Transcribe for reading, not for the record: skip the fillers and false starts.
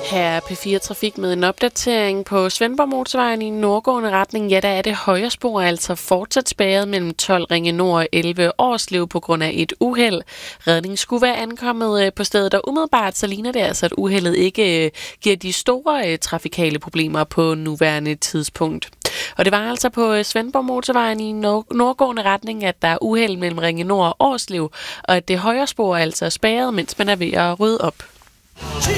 Her er P4 Trafik med en opdatering på Svendborg Motorvejen i nordgående retning. Ja, der er det højre spor altså fortsat spærret mellem 12 Ringe Nord og 11 Årslev på grund af et uheld. Redningen skulle være ankommet på stedet, og umiddelbart så ligner det altså, at uheldet ikke giver de store trafikale problemer på nuværende tidspunkt. Og det var altså på Svendborg Motorvejen i nordgående retning, at der er uheld mellem Ringe Nord og Årslev, og at det højre spor altså er spærret, mens man er ved at rydde op.